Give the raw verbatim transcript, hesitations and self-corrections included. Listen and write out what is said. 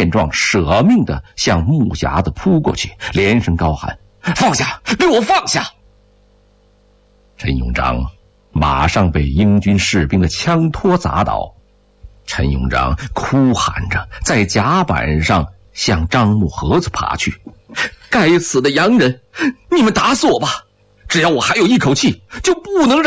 见状，舍命的向木匣子扑过去，连声高喊：“放下！给我放下！”陈永章马上被英军士兵的枪托砸倒。陈永章哭喊着在甲板上向樟木盒子爬去：“该死的洋人，你们打死我吧！只要我还有一口气，就不能让